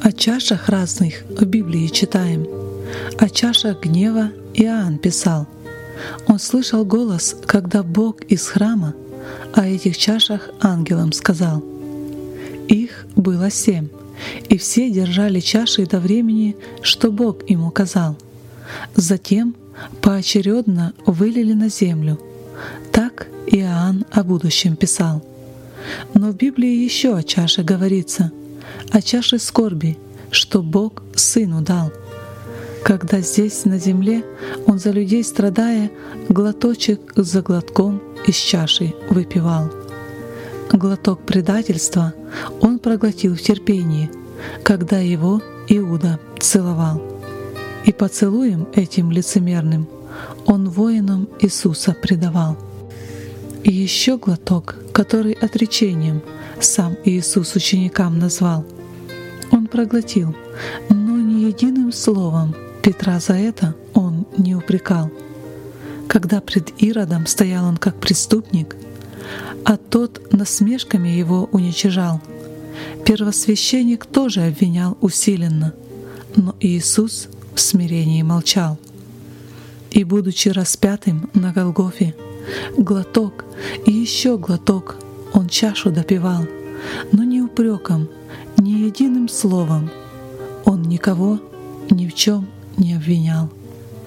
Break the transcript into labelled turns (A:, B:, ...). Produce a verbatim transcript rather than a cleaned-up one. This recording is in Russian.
A: О чашах разных в Библии читаем. О чашах гнева Иоанн писал. Он слышал голос, когда Бог из храма о этих чашах ангелам сказал. Их было семь, и все держали чаши до времени, что Бог им указал. Затем поочередно вылили на землю. Так Иоанн о будущем писал. Но в Библии еще о чаше говорится, о чаше скорби, что Бог Сыну дал. Когда здесь на земле Он за людей страдая, глоточек за глотком из чаши выпивал. Глоток предательства Он проглотил в терпении, когда Его Иуда целовал. И поцелуем этим лицемерным Он воинам Иисуса предавал. И еще глоток, который отречением сам Иисус ученикам назвал, Он проглотил, но ни единым словом Петра за это Он не упрекал. Когда пред Иродом стоял он как преступник, а тот насмешками его уничижал, первосвященник тоже обвинял усиленно, но Иисус в смирении молчал. И, будучи распятым на Голгофе, глоток и еще глоток Он чашу допивал, но ни упреком, ни единым словом Он никого ни в чем не обвинял.